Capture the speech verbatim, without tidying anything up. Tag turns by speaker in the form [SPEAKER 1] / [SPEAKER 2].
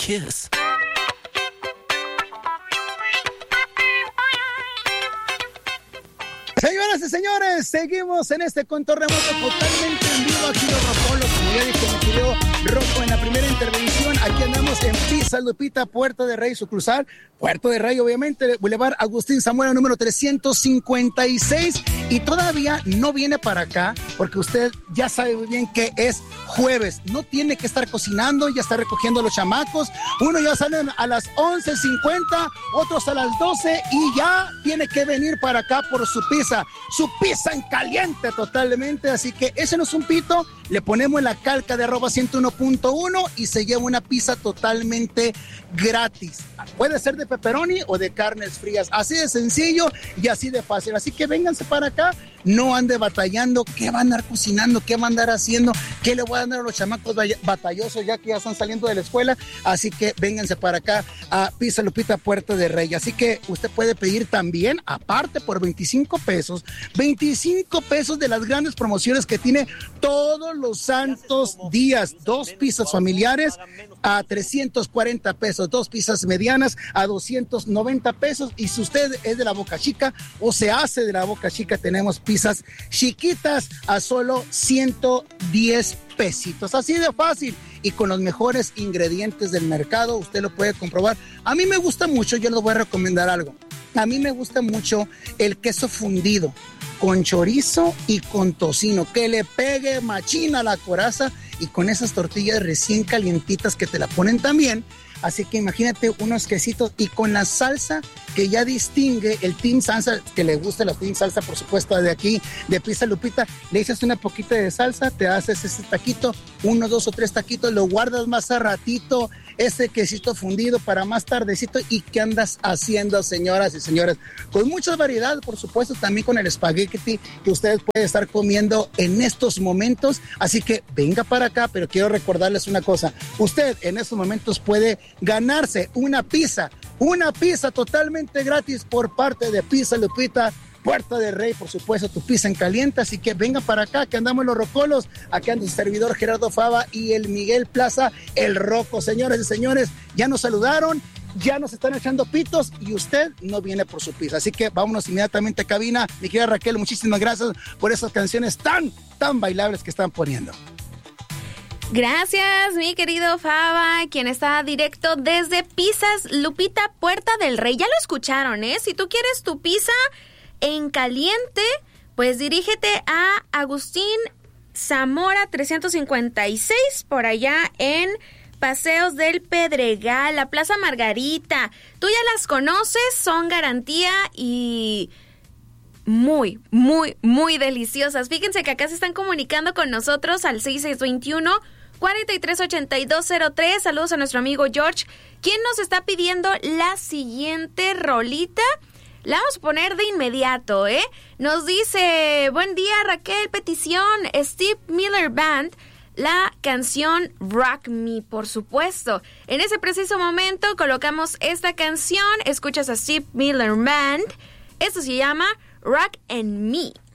[SPEAKER 1] kiss.
[SPEAKER 2] Señoras y señores, seguimos en este control remoto totalmente en vivo. Aquí los Rocolos, como ya dije, mi querido Rocco en la primera intervención. Aquí andamos en Pizza Lupita, Puerto de Rey, sucursal Puerto de Rey, obviamente, Boulevard Agustín Zamora, número trescientos cincuenta y seis. Y todavía no viene para acá, porque usted ya sabe muy bien que es jueves. No tiene que estar cocinando, ya está recogiendo a los chamacos. Uno ya salen a las once cincuenta, otros a las doce, y ya tiene que venir para acá por su pizza. Su pizza en caliente totalmente. Así que ese no es un pito. Le ponemos la calca de arroba ciento uno punto uno y se lleva una pizza totalmente gratis. Puede ser de pepperoni o de carnes frías. Así de sencillo y así de fácil. Así que vénganse para acá. No ande batallando. ¿Qué va a andar cocinando? ¿Qué va a andar haciendo? ¿Qué le voy a dar a los chamacos batallosos ya que ya están saliendo de la escuela? Así que vénganse para acá a Pizza Lupita, Puerto de Rey. Así que usted puede pedir también, aparte, por veinticinco pesos, veinticinco pesos de las grandes promociones que tiene todos los santos días. Dos pizzas familiares a trescientos cuarenta pesos, dos pizzas medianas a doscientos noventa pesos. Y si usted es de la Boca Chica o se hace de la Boca Chica, tenemos pizzas chiquitas a solo ciento diez pesitos. Así de fácil y con los mejores ingredientes del mercado. Usted lo puede comprobar. A mí me gusta mucho, yo les voy a recomendar algo. A mí me gusta mucho el queso fundido con chorizo y con tocino, que le pegue machina a la coraza, y con esas tortillas recién calientitas que te la ponen también. Así que imagínate unos quesitos y con la salsa que ya distingue el Team Salsa, que le gusta la Team Salsa, por supuesto, de aquí, de Pizza Lupita. Le echas una poquita de salsa, te haces ese taquito, uno, dos o tres taquitos, lo guardas más a ratito, ese quesito fundido para más tardecito. ¿Y qué andas haciendo, señoras y señores? Con mucha variedad, por supuesto, también con el espagueti que ustedes pueden estar comiendo en estos momentos. Así que venga para acá, pero quiero recordarles una cosa. Usted en estos momentos puede ganarse una pizza, una pizza totalmente gratis por parte de Pizza Lupita, Puerto de Rey, por supuesto, tu pizza en caliente. Así que venga para acá, que andamos los Rocolos. Aquí anda su servidor Gerardo Fava y el Miguel Plaza, el Rocco. Señores y señores, ya nos saludaron, ya nos están echando pitos y usted no viene por su pizza. Así que vámonos inmediatamente a cabina. Mi querida Raquel, muchísimas gracias por esas canciones tan, tan bailables que están poniendo.
[SPEAKER 3] Gracias, mi querido Fava, quien está directo desde Pizzas Lupita, Puerta del Rey. Ya lo escucharon, ¿eh? Si tú quieres tu pizza en caliente, pues dirígete a Agustín Zamora trescientos cincuenta y seis, por allá en Paseos del Pedregal, la Plaza Margarita. Tú ya las conoces, son garantía y muy, muy, muy deliciosas. Fíjense que acá se están comunicando con nosotros al seis seis dos uno, cuatro tres ocho dos cero tres. Saludos a nuestro amigo George, quien nos está pidiendo la siguiente rolita. La vamos a poner de inmediato, ¿eh? Nos dice, buen día Raquel, petición, Steve Miller Band, la canción Rock Me, por supuesto. En ese preciso momento colocamos esta canción, escuchas a Steve Miller Band, esto se llama Rock and Me.